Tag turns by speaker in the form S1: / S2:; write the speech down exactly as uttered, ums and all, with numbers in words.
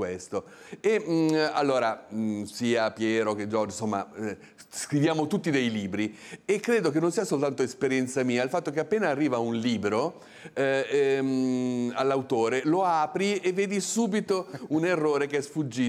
S1: questo. E mh, allora, mh, sia Piero che Giorgio, insomma, eh, scriviamo tutti dei libri e credo che non sia soltanto esperienza mia, il fatto che appena arriva un libro eh, ehm, all'autore, lo apri e vedi subito un errore che è sfuggito.